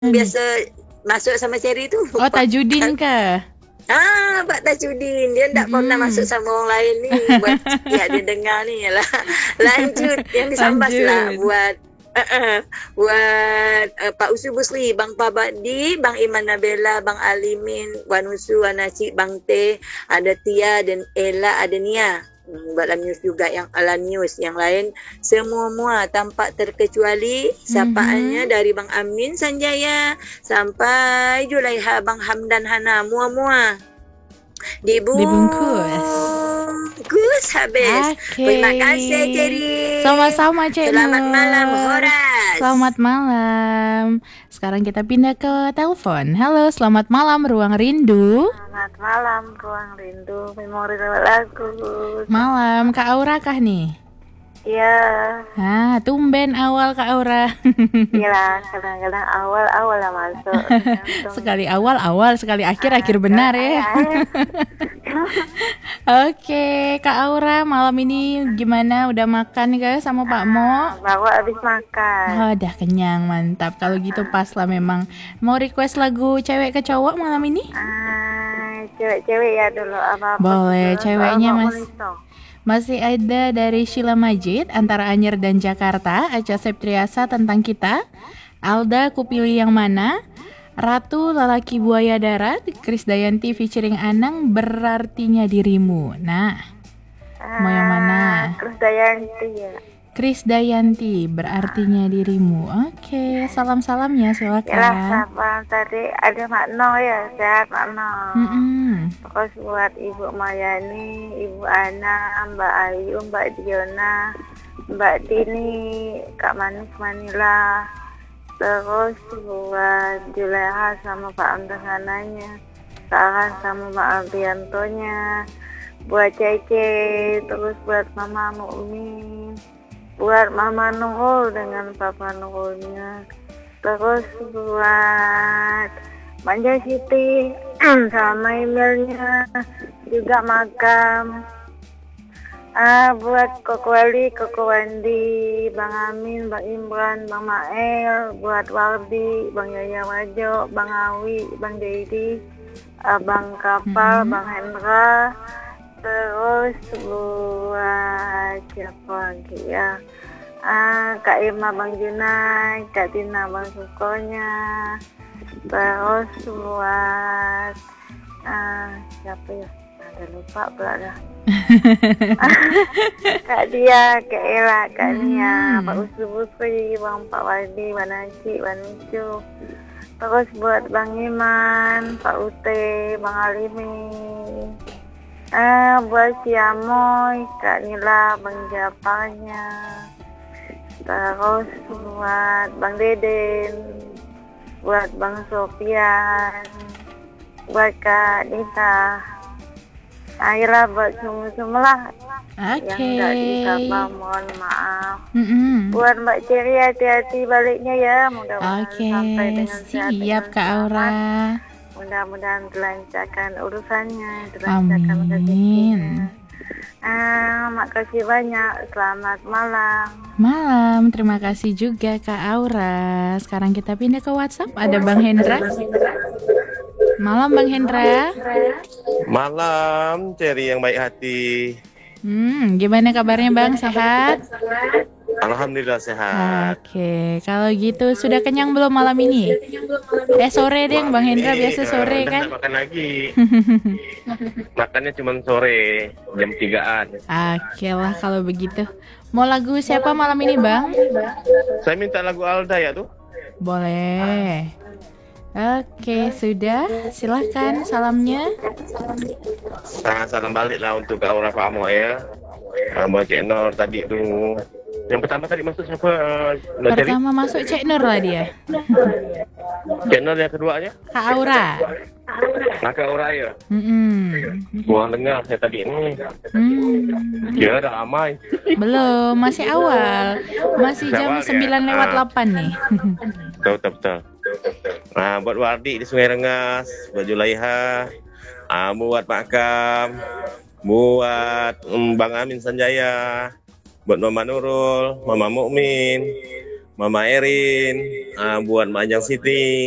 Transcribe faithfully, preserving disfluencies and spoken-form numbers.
biasa masuk sama Cherry tu. Oh, Tajudin kah? Ah, Pak Tajudin. Dia tak Hmm. pernah masuk sama orang lain ni. Buat ya dia dengar ni lah. Lanjut yang disambas lah Lanjut. buat uh-uh, buat uh, Pak Usu Busri, Bang Pabadi, Bang Iman Nabela, Bang Alimin, Wan Usu, Wan Nacik, Bang Teh, ada Tia dan Ella, ada Nia. Hmm, buat Alam News juga yang Ala News yang lain semua-mua tanpa terkecuali sapaannya Mhm. dari Bang Amin Sanjaya sampai Julaiha, Bang Hamdan Hana, mua-mua Dibungkus. dibungkus habis. Oke. Terima kasih Cherry. Sama-sama, Cik Selamat Nur. malam Horas. Selamat malam. Sekarang kita pindah ke telepon. Halo, selamat malam Ruang Rindu. Selamat malam, Ruang Rindu, memori lewat lagu. Malam, Kak Aura kah nih? Iya, Ah, tumben awal Kak Aura. iyalah kadang-kadang awal-awal lah masuk. Tergantung. Sekali awal awal, sekali akhir akhir benar ya. Oke, Kak Aura, malam ini gimana? Udah makan gak sama Pak Mo? Bawa habis makan. Oh, udah kenyang, mantap. Kalau gitu pas lah memang. Mau request lagu cewek ke cowok malam ini? Ah, cewek-cewek ya dulu apa-apa. Boleh, gitu. ceweknya Soal mas. Maulito. Masih ada dari Sheila Majid, Antara Anyer dan Jakarta, Aca Septriasa, Tentang Kita, Alda, Kupilih Yang Mana, Ratu, Lelaki Buaya Darat, Krisdayanti featuring Anang, Berartinya Dirimu. Nah, mau yang mana? Krisdayanti ya. Krisdayanti, Berartinya Dirimu. Oke, salam-salamnya Yalah, silakan. siapa tadi ada Makno ya, sehat Makno. Mm-mm. Pokoknya buat Ibu Mayani, Ibu Ana, Mbak Ayu, Mbak Diona, Mbak Dini, Kak Manis Manila, terus buat Juleha sama Pak Amdahananya, Sarah sama Mbak Albiantonya, buat Cece, terus buat Mama Mukmin, buat Mama Nurul dengan Papa Nurulnya, terus buat Manja Siti sama emailnya juga Makam. Ah, buat Koko Wali, Koko Wandi, Bang Amin, Bang Imran, Bang Mael, buat Wardi, Bang Yaya Wajo, Bang Awi, Bang Dedi, ah, Bang Kapal, Mhm. Bang Hendra, terus buat siapa lagi ya? Ah, Kak Irma, Bang Junai, Kak Tina, Bang Sukonya, terus buat ah, siapa ya? Ada lupa pula dah. Kak Dia, Kak Ella, Kak Nia, Hmm. Pak Usu Busri, Bang Pak Wadi, Bang Nacik, Bang Nicu. Terus buat Bang Iman, Pak Ute, Bang Alimi. Eh, buat si Amoy, Kak Nila, Bang Japarnya. Terus buat Bang Deden, buat Bang Sofian, buat Kak Nita. Ayolah buat semua-semua lah. Yang Oke. tidak disapa mohon maaf. Mm-mm. Buat Mbak Cherry hati-hati baliknya ya. Mudah-mudahan Oke, sampai dengan sehat, siap dengan Kak Aura. selamat. Mudah-mudahan dilancarkan urusannya, dilancarkan Amin. rezekinya. Ah, makasih banyak. Selamat malam. Malam, terima kasih juga Kak Aura. Sekarang kita pindah ke WhatsApp. Ada Bang Hendra. Malam Bang Hendra. Malam, Cherry yang baik hati. Hmm, gimana kabarnya Bang? Sehat? Alhamdulillah sehat. Oke, kalau gitu sudah kenyang belum malam ini? Eh sore deh, Bang Hendra biasa sore udah kan? nggak makan lagi. Makannya cuma sore, jam tigaan. Oke lah kalau begitu. Mau lagu siapa malam ini Bang? Saya minta lagu Alda ya tuh. Boleh. Oke, sudah. Silahkan salamnya. Nah, salam balik lah untuk Kak Aura Pak Amo ya. Uh, buat Cik Nur tadi tuh. Yang pertama tadi masuk siapa? Uh, Cherry? Pertama masuk Cek Nur lah dia. Cik Nur yang keduanya? Kak Aura. Nah, Kak Aura ya. Mm-mm. Gua dengar saya tadi ini. Hmm, Ya udah ramai. belum, masih awal. Masih jam Awal ya? sembilan lewat Ah. delapan nih. Betul, betul, betul. Nah, buat Wardi di Sungai Rengas, buat Julaiha, ah, buat Pak Kam, buat mm, Bang Amin Sanjaya, buat Mama Nurul, Mama Mukmin, Mama Erin, ah, buat Majang Siti.